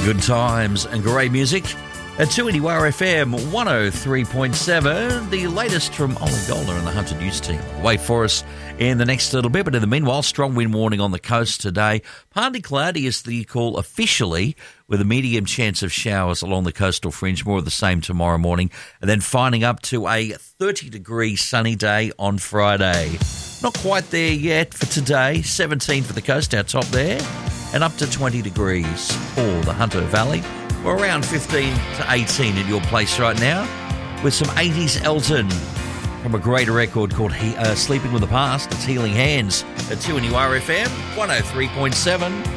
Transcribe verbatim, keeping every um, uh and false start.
Good times and great music at two N U R F M one oh three point seven. The latest from Ollie Golder and the Hunter News team. Wait for us in the next little bit. But in the meanwhile, strong wind warning on the coast today. Partly cloudy is the call officially, with a medium chance of showers along the coastal fringe. More of the same tomorrow morning. And then finding up to a thirty degree sunny day on Friday. Not quite there yet for today. seventeen for the coast, our top there. And up to twenty degrees for the Hunter Valley. We're around fifteen to eighteen at your place right now, with some eighties Elton from a great record called he- uh, Sleeping with the Past. It's Healing Hands at two N U R F M one oh three point seven.